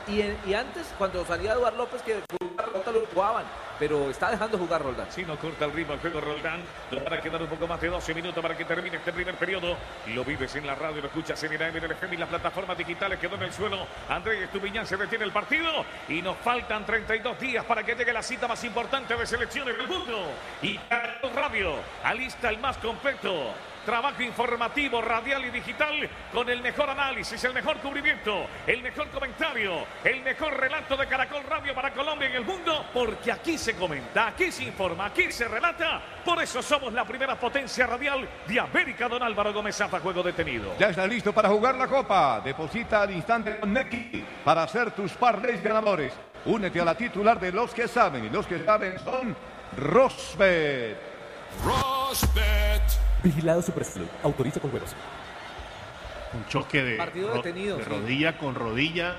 Y antes, cuando salía Eduardo López, que lo jugaban, pero está dejando jugar Roldán. Si no corta el ritmo el juego Roldán, nos van a quedar un poco más de 12 minutos para que termine este primer periodo. Lo vives en la radio, lo escuchas en el AM del FM y las plataformas digitales. Quedó en el suelo Andrés Estupiñán, se detiene el partido y nos faltan 32 días para que llegue la cita más importante de selecciones del mundo. Y Caracol Radio alista el más completo trabajo informativo, radial y digital con el mejor análisis, el mejor cubrimiento, el mejor comentario, el mejor relato de Caracol Radio para Colombia y el mundo, porque aquí se comenta, aquí se informa, aquí se relata. Por eso somos la primera potencia radial de América. Don Álvaro Gómez Zafra, juego detenido. Ya está listo para jugar la Copa. Deposita al instante con Nequi para hacer tus parlays ganadores. Únete a la titular de los que saben, y los que saben son Rosbet. Rosbet. Vigilado Supersalud. Autoriza con juegos. Un choque de rodilla con rodilla.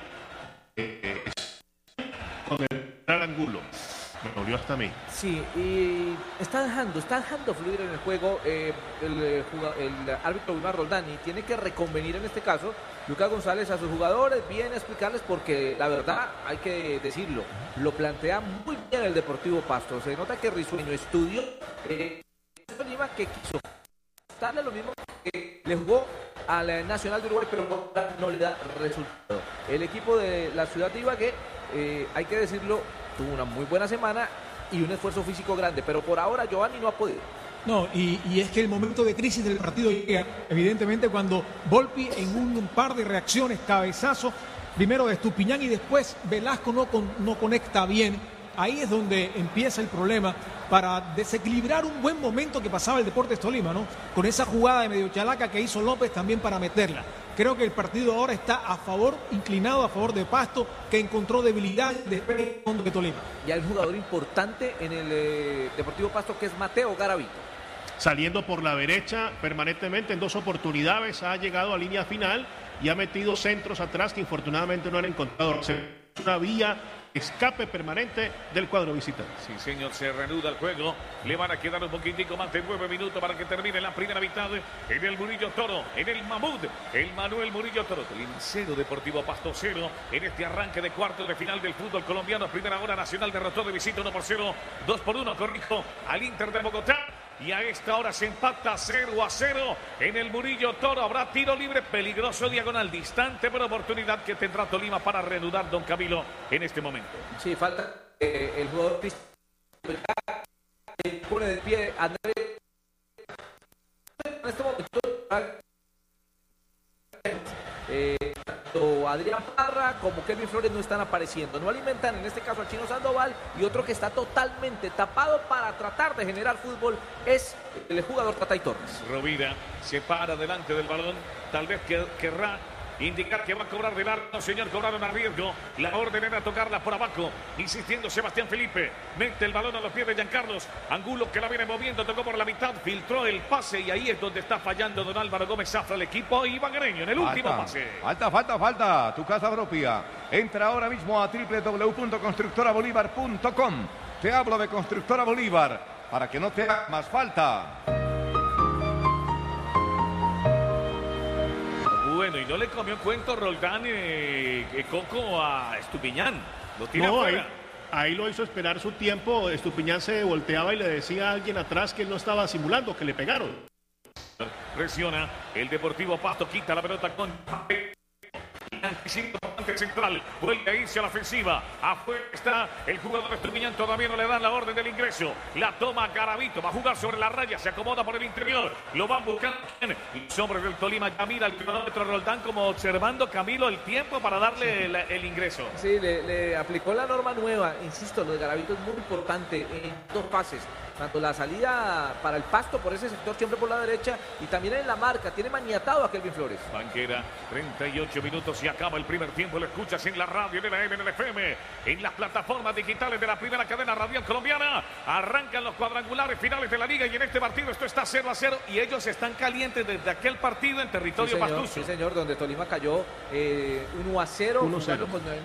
Con el ángulo. Me dolió hasta a mí. Sí, y está dejando fluir en el juego el árbitro Wilmar Roldán, y tiene que reconvenir en este caso Lucas González a sus jugadores, bien explicarles, porque la verdad hay que decirlo, lo plantea muy bien el Deportivo Pasto. Se nota que Risueño estudió Lima, que quiso darle lo mismo que le jugó al Nacional de Uruguay, pero no le da resultado. El equipo de la ciudad de Ibagué, hay que decirlo, tuvo una muy buena semana y un esfuerzo físico grande, pero por ahora Giovanni no ha podido. No, y es que el momento de crisis del partido llega, evidentemente, cuando Volpi en un par de reacciones, cabezazo, primero de Estupiñán y después Velasco no conecta bien. Ahí es donde empieza el problema para desequilibrar un buen momento que pasaba el Deportes Tolima, ¿no? Con esa jugada de medio chalaca que hizo López también para meterla. Creo que el partido ahora está inclinado a favor de Pasto, que encontró debilidad después del fondo de Tolima. Y hay un jugador importante en el Deportivo Pasto, que es Mateo Garavito. Saliendo por la derecha permanentemente en 2 oportunidades, ha llegado a línea final y ha metido centros atrás que infortunadamente no han encontrado una vía escape permanente del cuadro visitante. Sí, señor, se reanuda el juego. Le van a quedar un poquitico más de 9 minutos para que termine la primera mitad en el Murillo Toro, en el Mamut, el Manuel Murillo Toro. Tolima 0, Deportivo Pasto 0 en este arranque de cuartos de final del fútbol colombiano. Primera hora, Nacional derrotó de visita 1-0, 2-1, corrijo, al Inter de Bogotá. Y a esta hora se empata 0-0 en el Murillo Toro. Habrá tiro libre peligroso, diagonal, distante, pero oportunidad que tendrá Tolima para reanudar, don Camilo, en este momento. Sí, falta el jugador pone de pie Andrés. En este momento tanto Adrián Parra como Kelvin Flores no están apareciendo, no alimentan en este caso al Chino Sandoval, y otro que está totalmente tapado para tratar de generar fútbol es el jugador Tatay Torres. Rovira se para delante del balón, tal vez querrá indicar que va a cobrar de largo. No, señor, cobraron a riesgo. La orden era tocarla por abajo, insistiendo Sebastián Felipe. Mete el balón a los pies de Giancarlos Angulo, que la viene moviendo, tocó por la mitad, filtró el pase, y ahí es donde está fallando don Álvaro Gómez Zafra, el equipo ibaguereño en el último pase. Falta, tu casa propia. Entra ahora mismo a www.constructorabolívar.com. Te hablo de Constructora Bolívar, para que no te haga más falta. Bueno, y no le comió cuento Roldán Coco a Estupiñán. Lo tira afuera. Ahí lo hizo esperar su tiempo. Estupiñán se volteaba y le decía a alguien atrás que él no estaba simulando, que le pegaron. Presiona el Deportivo Pasto, quita la pelota con central, vuelve a irse a la ofensiva. Afuera está el jugador Estupiñán, todavía no le dan la orden del ingreso. La toma Garavito, va a jugar sobre la raya, se acomoda por el interior, lo van buscando los hombres del Tolima. Ya mira el cronómetro Roldán, como observando, Camilo, el tiempo para darle el ingreso. Sí, le aplicó la norma nueva. Insisto, lo de Garavito es muy importante en 2 pases. Tanto la salida para el Pasto por ese sector, siempre por la derecha, y también en la marca. Tiene maniatado a Kelvin Flores. Banquera, 38 minutos y acaba el primer tiempo. Lo escuchas en la radio, en la AM, en el FM, en las plataformas digitales de la primera cadena radial colombiana. Arrancan los cuadrangulares finales de la liga, y en este partido esto está 0-0, y ellos están calientes desde aquel partido en territorio pastuso. Sí, señor, donde Tolima cayó 1-0. 1-0.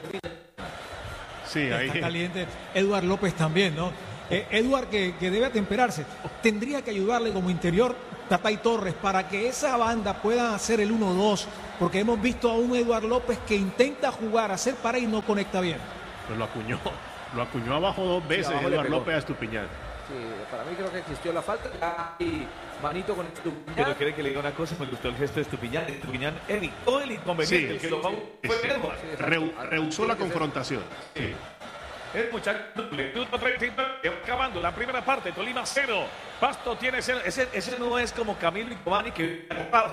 Sí, ahí está caliente. Eduardo López también, ¿no? Eduard que debe atemperarse. Tendría que ayudarle como interior Tatay Torres, para que esa banda pueda hacer el 1-2, porque hemos visto a un Eduard López que intenta jugar, hacer para y no conecta bien. Pues lo acuñó abajo 2 veces Eduard López a Estupiñán. Sí, para mí creo que existió la falta y manito con Estupiñán. Pero quiere que le diga una cosa, me gustó el gesto de Estupiñán. Estupiñán evitó el inconveniente. Sí, el que lo rehusó la confrontación. Sí. El muchacho, minuto 39, acabando la primera parte, Tolima 0. Pasto tiene ese no es como Camilo y Cobani que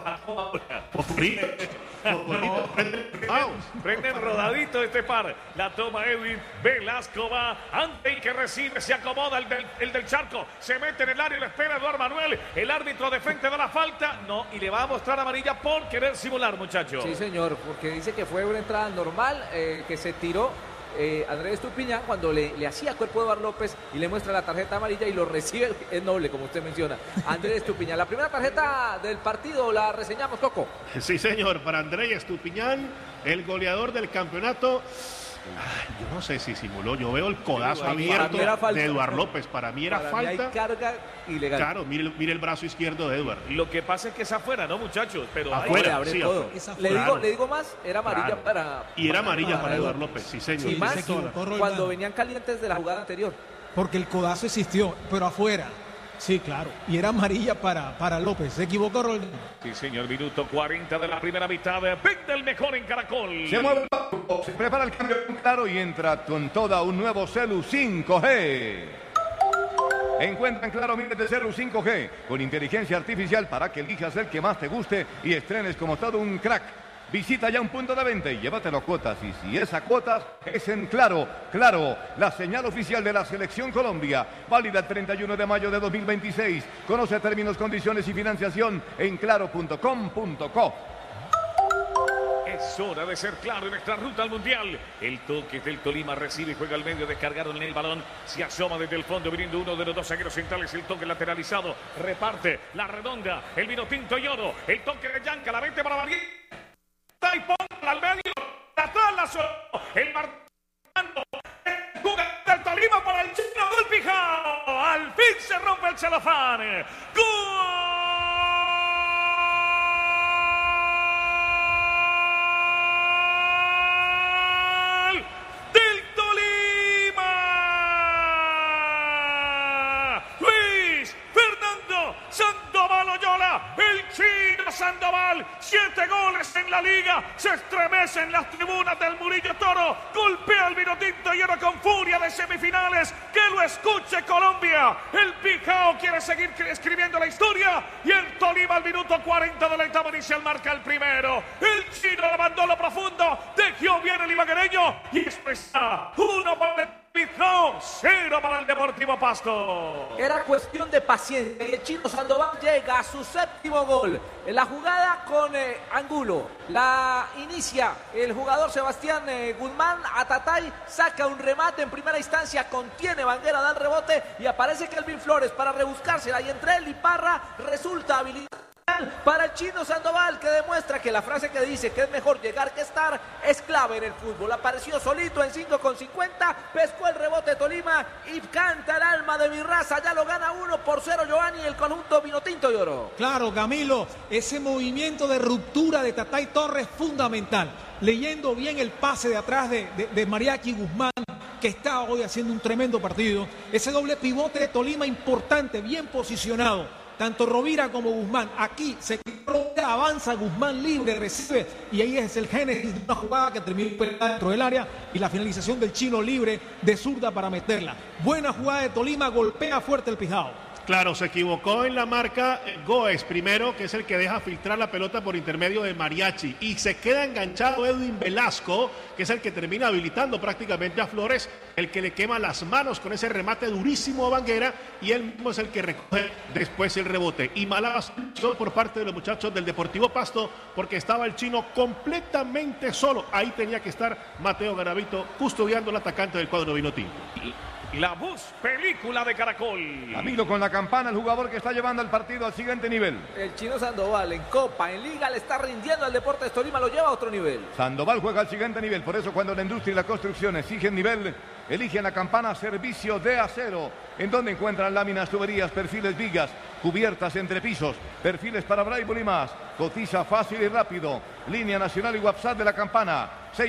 prende rodadito este par. La toma Edwin Velasco, va ante y que recibe, se acomoda el del Charco, se mete en el área y lo espera Eduardo Manuel. El árbitro de frente da la falta, no, y le va a mostrar amarilla por querer simular, muchacho. Sí, señor, porque dice que fue una entrada normal, que se tiró Andrés Estupiñán cuando le hacía cuerpo a Eduardo López y le muestra la tarjeta amarilla y lo recibe, es noble como usted menciona, Andrés Estupiñán. La primera tarjeta del partido la reseñamos, Coco. Sí, señor, para Andrés Estupiñán, el goleador del campeonato. Yo no sé si simuló, yo veo el codazo abierto de Eduard López, para mí era falta. Hay carga ilegal. Claro, mire el brazo izquierdo de Eduard. Lo que pasa es que es afuera, ¿no, muchachos? Pero afuera, sí, todo. Le digo más, era amarilla para... Y era amarilla para Eduard López, sí, señor. Y más cuando venían calientes de la jugada anterior. Porque el codazo existió, pero afuera. Sí, claro. Y era amarilla para López. Se equivocó Roldán. Sí, señor. Minuto 40 de la primera mitad. Vende el mejor en Caracol. Se mueve, se prepara el cambio claro y entra con toda un nuevo Celu 5G. Encuentran Claro miles de Celu 5G con inteligencia artificial para que elijas el que más te guste y estrenes como todo un crack. Visita ya un punto de venta y llévatelo a cuotas. Y si es a cuotas, es en Claro. Claro, la señal oficial de la Selección Colombia. Válida el 31 de mayo de 2026. Conoce términos, condiciones y financiación en claro.com.co. Es hora de ser claro en nuestra ruta al Mundial. El toque del Tolima recibe y juega al medio. Descargaron en el balón. Se asoma desde el fondo, viniendo uno de los dos zagueros centrales. El toque lateralizado. Reparte la redonda. El vino tinto y oro. El toque de Yanca. La 20 para Barguil. Y ponla al medio, atrás la soló, el marcando, el jugador del Tolima para el chino del Pijao, al fin se rompe el celofán, ¡gol! Del Tolima, Luis Fernando Sandoval Oyola, el chino Sandoval, 7 goles en la liga, se estremecen las tribunas del Murillo Toro, golpea el vinotinto y ahora con furia de semifinales, que lo escuche Colombia, el Pijao quiere seguir escribiendo la historia y el Tolima al minuto 40 de la etapa inicial marca el primero, el chino la mandó a lo profundo, dejó bien el ibaguereño y expresa 1 para el Pijao, 0 para el Deportivo Pasto. Era cuestión de paciencia y el chino Sandoval llega a su 7º gol. En la jugada con Angulo, la inicia el jugador Sebastián Guzmán. A Tatay saca un remate en primera instancia, contiene Banguera, da el rebote y aparece Kelvin Flores para rebuscársela y entre él y Parra resulta habilitado para el chino Sandoval, que demuestra que la frase que dice que es mejor llegar que estar es clave en el fútbol. Apareció solito en 5,50, pescó el rebote Tolima y canta el alma de mi raza. Ya lo gana 1-0 Giovanni, el conjunto vinotinto y oro. Claro, Camilo, ese movimiento de ruptura de Tatay Torres fundamental. Leyendo bien el pase de atrás de Mariachi Guzmán, que está hoy haciendo un tremendo partido. Ese doble pivote de Tolima importante, bien posicionado. Tanto Rovira como Guzmán. Aquí se avanza Guzmán libre, recibe. Y ahí es el génesis de una jugada que terminó dentro del área. Y la finalización del chino libre de zurda para meterla. Buena jugada de Tolima, golpea fuerte el Pijao. Claro, se equivocó en la marca Goes primero, que es el que deja filtrar la pelota por intermedio de Mariachi. Y se queda enganchado Edwin Velasco, que es el que termina habilitando prácticamente a Flores, el que le quema las manos con ese remate durísimo a Banguera, y él mismo es el que recoge después el rebote. Y mala acción por parte de los muchachos del Deportivo Pasto, porque estaba el chino completamente solo. Ahí tenía que estar Mateo Garavito custodiando al atacante del cuadro vinotinto. La voz película de Caracol. Camilo con la Campana, el jugador que está llevando el partido al siguiente nivel. El Chino Sandoval en Copa, en Liga, le está rindiendo al Deportes Tolima, lo lleva a otro nivel. Sandoval juega al siguiente nivel, por eso cuando la industria y la construcción exigen nivel, eligen a Campana Servicio de Acero, en donde encuentran láminas, tuberías, perfiles, vigas, cubiertas, entrepisos, perfiles para Braille y más. Cotiza fácil y rápido. Línea nacional y WhatsApp de la Campana,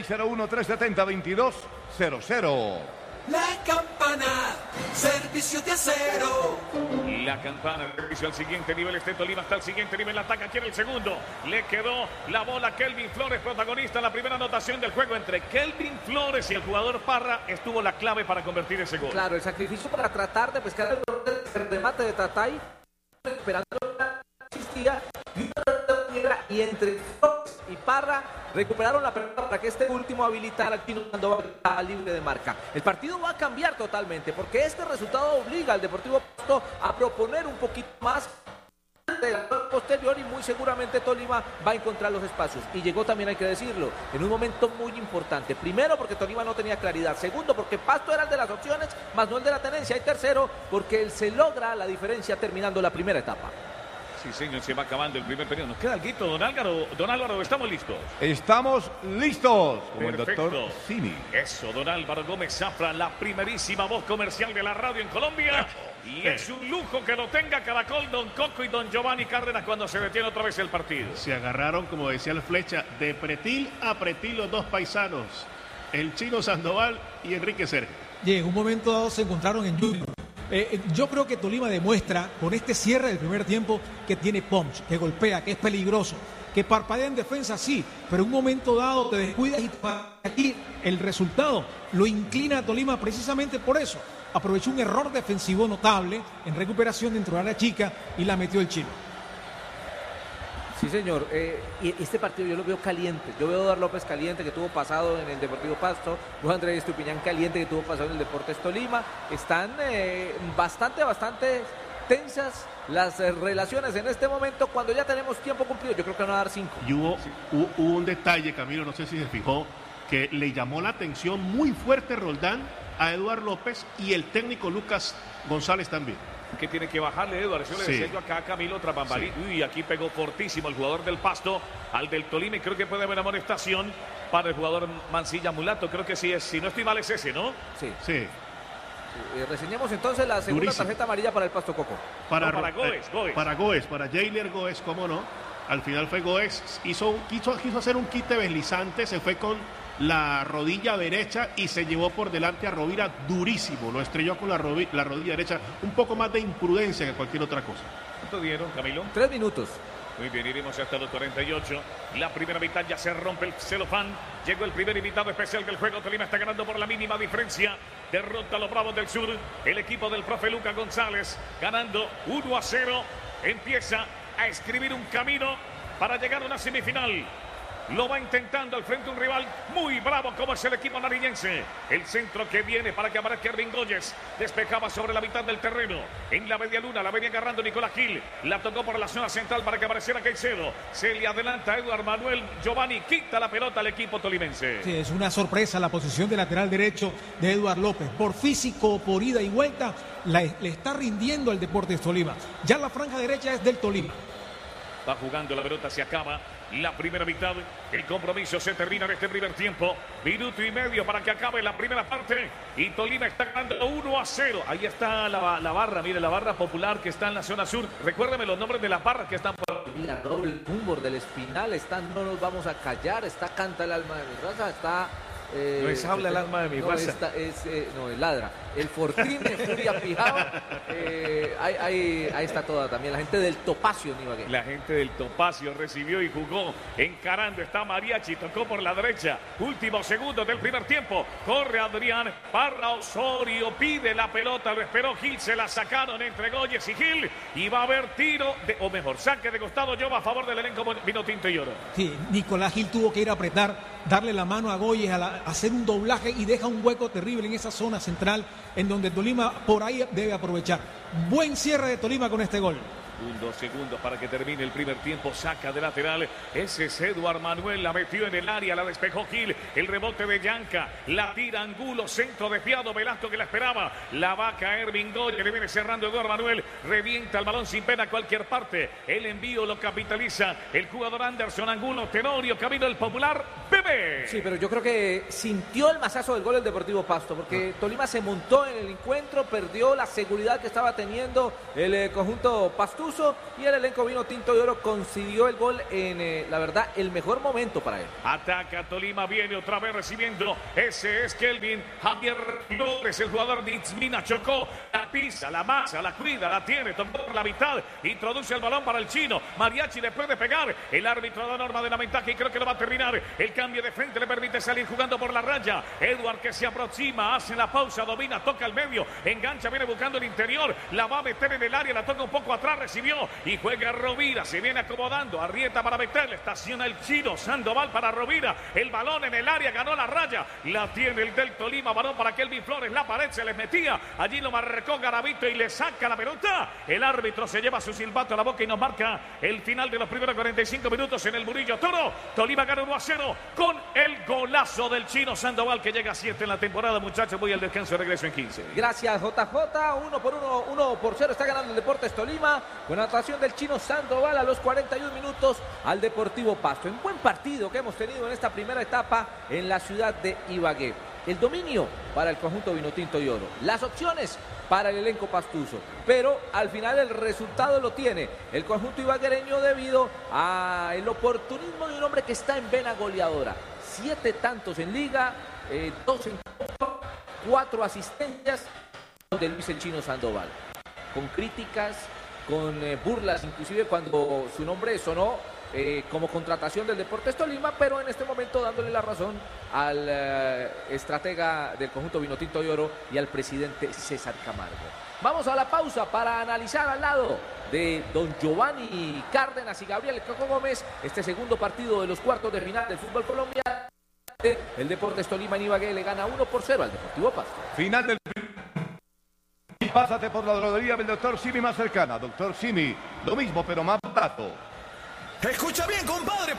601-370-2200. La Campana, servicio de acero. La Campana, el servicio al siguiente nivel. Tolima está al siguiente nivel. Ataca, quiere el segundo. Le quedó la bola a Kelvin Flores, protagonista en la primera anotación del juego. Entre Kelvin Flores y el jugador Parra estuvo la clave para convertir ese gol. Claro, el sacrificio para tratar de pescar el remate de Tatay, esperando la existía, y entre Flores y Parra recuperaron la pelota para que este último habilitara al Chino Sandoval libre de marca. El partido va a cambiar totalmente porque este resultado obliga al Deportivo Pasto a proponer un poquito más de la posterior y muy seguramente Tolima va a encontrar los espacios. Y llegó también, hay que decirlo, en un momento muy importante. Primero porque Tolima no tenía claridad. Segundo porque Pasto era el de las opciones, más no el de la tenencia. Y tercero porque él se logra la diferencia terminando la primera etapa. Sí, señor, se va acabando el primer periodo. Nos queda algo, don Álvaro, ¿estamos listos? Estamos listos, como Perfecto. el doctor Simi. Eso, don Álvaro Gómez Zafra, la primerísima voz comercial de la radio en Colombia. Y es un lujo que lo tenga Caracol, don Coco y don Giovanni Cárdenas cuando se detiene otra vez el partido. Se agarraron, como decía el Flecha, de pretil a pretil los dos paisanos, el Chino Sandoval y Enrique Sergio. Y en un momento dado se encontraron en Junior. Yo creo que Tolima demuestra con este cierre del primer tiempo que tiene punch, que golpea, que es peligroso, que parpadea en defensa, sí, pero en un momento dado te descuidas y aquí el resultado lo inclina a Tolima precisamente por eso. Aprovechó un error defensivo notable en recuperación dentro de la chica y la metió el Chino. Sí, señor. Y este partido yo lo veo caliente. Yo veo a Dar López caliente, que tuvo pasado en el Deportivo Pasto. Luis Andrés Estupiñán caliente, que tuvo pasado en el Deportes Tolima. Están bastante tensas las relaciones en este momento cuando ya tenemos tiempo cumplido. Yo creo que van a dar 5. Y hubo un detalle, Camilo, no sé si se fijó, que le llamó la atención muy fuerte Roldán a Eduard López y el técnico Lucas González también. Que tiene que bajarle, Eduardo. Yo le decía yo acá a Camilo tras bambalín. Sí. Uy, aquí pegó fortísimo el jugador del Pasto al del Tolima y creo que puede haber amonestación para el jugador Mancilla Mulato. Creo que sí es, si no estoy mal es ese, ¿no? Sí. Sí. Reseñamos entonces la segunda Durísimo. Tarjeta amarilla para el Pasto Coco. Para Goes. Para Goes, para Jailer Goes, cómo no. Al final fue Goes, quiso hacer un quite deslizante, se fue con la rodilla derecha y se llevó por delante a Rovira durísimo, lo estrelló con la rodilla derecha, un poco más de imprudencia que cualquier otra cosa. ¿Cuánto dieron, Camilo? 3 minutos. Muy bien, iremos hasta los 48. La primera mitad ya se rompe el celofán. Llegó el primer invitado especial del juego. Tolima está ganando por la mínima diferencia. Derrota a los Bravos del Sur. El equipo del profe Lucas González ganando 1-0. Empieza a escribir un camino para llegar a una semifinal. Lo va intentando al frente un rival muy bravo como es el equipo nariñense. El centro que viene para que aparezca Ervin Goyes. Despejaba sobre la mitad del terreno. En la media luna la venía agarrando Nicolás Gil. La tocó por la zona central para que apareciera Caicedo. Se le adelanta Eduard Manuel Giovanni. Quita la pelota al equipo tolimense. Sí, es una sorpresa la posición de lateral derecho de Eduard López. Por físico, por ida y vuelta, le está rindiendo al Deportes Tolima. Ya la franja derecha es del Tolima. Va jugando la pelota, se acaba la primera mitad. El compromiso se termina en este primer tiempo. Minuto y medio para que acabe la primera parte. Y Tolima está ganando 1-0. Ahí está la barra, mire, la barra popular que está en la zona sur. Recuérdame los nombres de las barras que están por... Mira, Roble, el Tumbor del Espinal, está No nos vamos a callar, está Canta el alma de mi raza, está... no es Habla el alma de mi raza. No, es Ladra. El Fortín de Furia Pijao. Ahí está toda también. La gente del Topacio, en Ibagué. La gente del Topacio recibió y jugó. Encarando está Mariachi. Tocó por la derecha. Últimos segundos del primer tiempo. Corre Adrián. Parra Osorio. Pide la pelota. Lo esperó Gil. Se la sacaron entre Goyes y Gil. Y va a haber tiro. Saque de costado. Yo va a favor del elenco vino tinto y oro. Sí, Nicolás Gil tuvo que ir a apretar, darle la mano a Goyes, hacer un doblaje y deja un hueco terrible en esa zona central en donde Tolima por ahí debe aprovechar. Buen cierre de Tolima con este gol. Segundos para que termine el primer tiempo. Saca de lateral. Ese es Eduard Manuel. La metió en el área. La despejó Gil. El rebote de Yanca. La tira Angulo. Centro desviado. Velasco que la esperaba. La va a caer Bingoya. Le viene cerrando Eduard Manuel. Revienta el balón sin pena a cualquier parte. El envío lo capitaliza el jugador Anderson Angulo. Tenorio. Camino el popular. Bebé. Sí, pero yo creo que sintió el mazazo del gol el Deportivo Pasto. Porque Tolima se montó en el encuentro. Perdió la seguridad que estaba teniendo el conjunto pastuso. Y el elenco vino tinto y oro consiguió el gol en, la verdad, el mejor momento para él. Ataca Tolima, viene otra vez recibiendo. Ese es Kelvin Javier López, el jugador de Itzmina. Chocó, la pisa, la masa, la cuida, la tiene, tomó por la mitad. Introduce el balón para el chino. Mariachi le puede pegar. El árbitro da norma de la ventaja y creo que lo va a terminar. El cambio de frente le permite salir jugando por la raya. Edward que se aproxima, hace la pausa, domina, toca el medio, engancha, viene buscando el interior. La va a meter en el área, la toca un poco atrás, recibió. Y juega Rovira, se viene acomodando, Arrieta para meterle, estaciona el chino, Sandoval para Rovira, el balón en el área, ganó la raya, la tiene el del Tolima, balón para Kelvin Flores, la pared se les metía, allí lo marcó Garavito y le saca la pelota, el árbitro se lleva su silbato a la boca y nos marca el final de los primeros 45 minutos en el Murillo Toro. Tolima gana 1-0 con el golazo del chino Sandoval que llega a 7 en la temporada, muchachos, voy al descanso, regreso en 15. Gracias JJ, 1-1 está ganando el Deportes Tolima, con anotación del chino Sandoval a los 41 minutos al Deportivo Pasto. En buen partido que hemos tenido en esta primera etapa en la ciudad de Ibagué. El dominio para el conjunto vinotinto y oro. Las opciones para el elenco pastuso. Pero al final el resultado lo tiene el conjunto ibaguereño debido al oportunismo de un hombre que está en vena goleadora. 7 tantos en liga, 2 en Copa, 4 asistencias de Luis el chino Sandoval. Con críticas, con burlas, inclusive cuando su nombre sonó como contratación del Deportes Tolima, pero en este momento dándole la razón al estratega del conjunto vinotinto y oro y al presidente César Camargo. Vamos a la pausa para analizar al lado de don Giovanni Cárdenas y Gabriel Coco Gómez este segundo partido de los cuartos de final del fútbol colombiano. El Deportes Tolima en Ibagué le gana 1-0 al Deportivo Pasto. Final del Pásate por la droguería del Dr. Simi más cercana. Dr. Simi, lo mismo pero más barato. Escucha bien, compadre.